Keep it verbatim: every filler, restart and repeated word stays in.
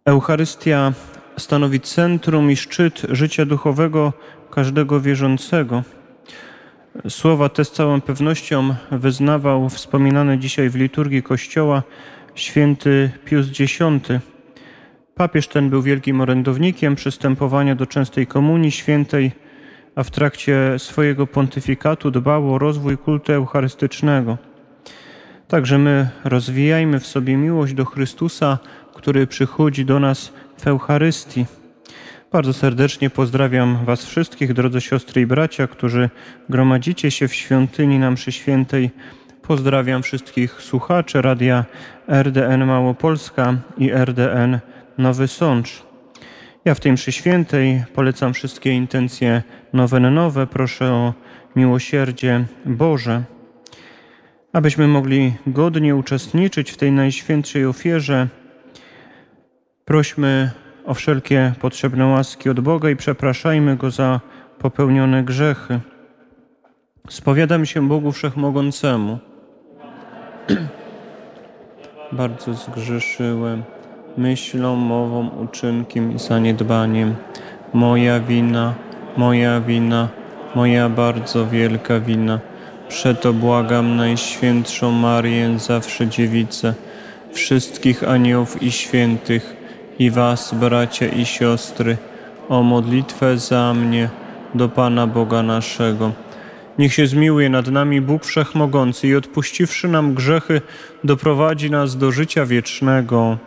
Eucharystia stanowi centrum i szczyt życia duchowego każdego wierzącego. Słowa te z całą pewnością wyznawał wspominany dzisiaj w liturgii Kościoła święty Pius Dziesiąty. Papież ten był wielkim orędownikiem przystępowania do częstej komunii świętej, a w trakcie swojego pontyfikatu dbał o rozwój kultu eucharystycznego. Także my rozwijajmy w sobie miłość do Chrystusa, który przychodzi do nas w Eucharystii. Bardzo serdecznie pozdrawiam Was wszystkich, drodzy siostry i bracia, którzy gromadzicie się w świątyni na mszy świętej. Pozdrawiam wszystkich słuchaczy radia R D N Małopolska i R D N Nowy Sącz. Ja w tej mszy świętej polecam wszystkie intencje nowennowe. Proszę o miłosierdzie Boże. Abyśmy mogli godnie uczestniczyć w tej najświętszej ofierze, prośmy o wszelkie potrzebne łaski od Boga i przepraszajmy Go za popełnione grzechy. Spowiadam się Bogu Wszechmogącemu. Bardzo zgrzeszyłem myślą, mową, uczynkiem i zaniedbaniem. Moja wina, moja wina, moja bardzo wielka wina. Przeto błagam Najświętszą Marię, zawsze Dziewicę, wszystkich aniołów i świętych i was, bracia i siostry, o modlitwę za mnie do Pana Boga naszego. Niech się zmiłuje nad nami Bóg Wszechmogący i odpuściwszy nam grzechy, doprowadzi nas do życia wiecznego.